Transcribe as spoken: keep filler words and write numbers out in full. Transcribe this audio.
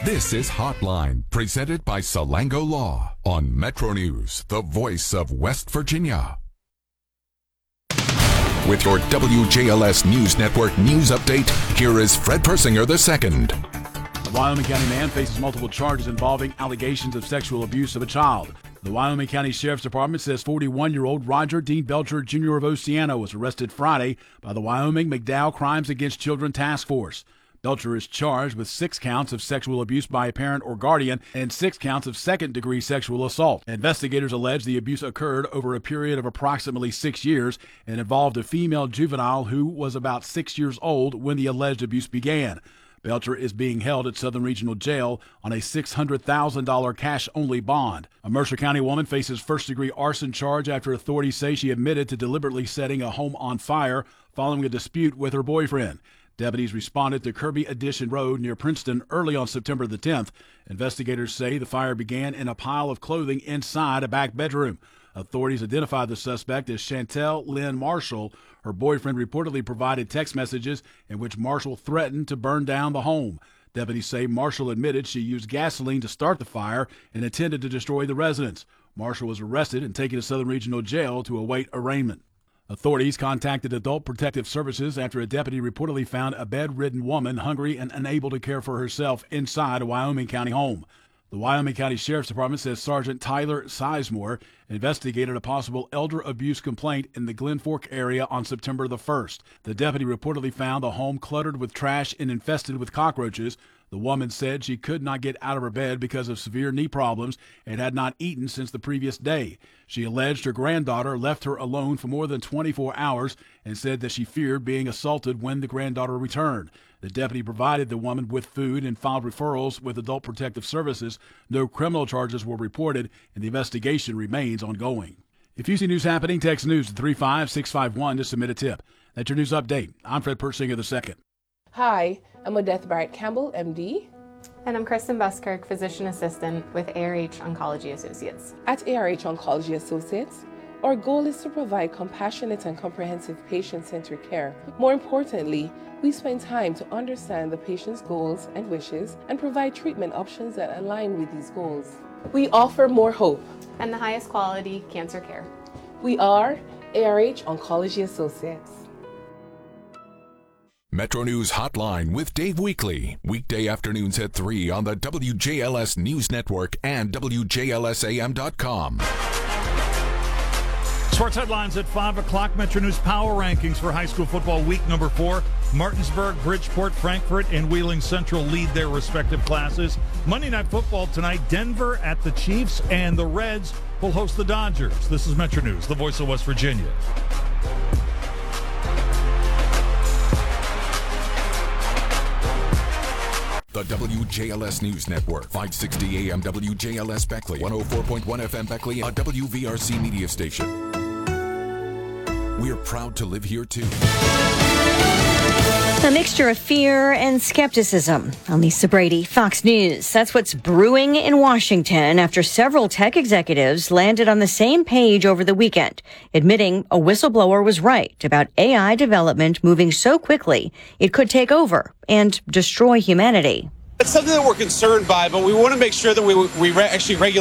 This is Hotline, presented by Salango Law on Metro News, the voice of West Virginia. With your W J L S News Network news update, here is Fred Persinger the second. A Wyoming County man faces multiple charges involving allegations of sexual abuse of a child. The Wyoming County Sheriff's Department says forty-one-year-old Roger Dean Belcher Junior of Oceana was arrested Friday by the Wyoming McDowell Crimes Against Children Task Force. Belcher is charged with six counts of sexual abuse by a parent or guardian and six counts of second-degree sexual assault. Investigators allege the abuse occurred over a period of approximately six years and involved a female juvenile who was about six years old when the alleged abuse began. Belcher is being held at Southern Regional Jail on a six hundred thousand dollars cash-only bond. A Mercer County woman faces first-degree arson charge after authorities say she admitted to deliberately setting a home on fire following a dispute with her boyfriend. Deputies responded to Kirby Addition Road near Princeton early on September the tenth. Investigators say the fire began in a pile of clothing inside a back bedroom. Authorities identified the suspect as Chantel Lynn Marshall. Her boyfriend reportedly provided text messages in which Marshall threatened to burn down the home. Deputies say Marshall admitted she used gasoline to start the fire and intended to destroy the residence. Marshall was arrested and taken to Southern Regional Jail to await arraignment. Authorities contacted Adult Protective Services after a deputy reportedly found a bedridden woman hungry and unable to care for herself inside a Wyoming County home. The Wyoming County Sheriff's Department says Sergeant Tyler Sizemore investigated a possible elder abuse complaint in the Glen Fork area on September the first. The deputy reportedly found the home cluttered with trash and infested with cockroaches. The woman said she could not get out of her bed because of severe knee problems and had not eaten since the previous day. She alleged her granddaughter left her alone for more than twenty-four hours and said that she feared being assaulted when the granddaughter returned. The deputy provided the woman with food and filed referrals with Adult Protective Services. No criminal charges were reported, and the investigation remains ongoing. If you see news happening, text news to three five six five one to submit a tip. That's your news update. I'm Fred Persinger the second. Hi, I'm Odette Barrett Campbell, M D. And I'm Kristen Buskirk, Physician Assistant with A R H Oncology Associates. At A R H Oncology Associates, our goal is to provide compassionate and comprehensive patient-centered care. More importantly, we spend time to understand the patient's goals and wishes and provide treatment options that align with these goals. We offer more hope and the highest quality cancer care. We are A R H Oncology Associates. Metro News Hotline with Dave Weekley. Weekday afternoons at three on the W J L S News Network and W J L S A M dot com. Sports headlines at five o'clock. Metro News Power Rankings for high school football week number four. Martinsburg, Bridgeport, Frankfort, and Wheeling Central lead their respective classes. Monday Night Football tonight, Denver at the Chiefs, and the Reds will host the Dodgers. This is Metro News, the voice of West Virginia. The W J L S News Network, five sixty A M W J L S Beckley, one oh four point one F M Beckley, a W V R C media station. We're proud to live here, too. A mixture of fear and skepticism. I'm Lisa Brady, Fox News. That's what's brewing in Washington after several tech executives landed on the same page over the weekend, admitting a whistleblower was right about A I development moving so quickly it could take over and destroy humanity. It's something that we're concerned by, but we want to make sure that we, we re- actually regulate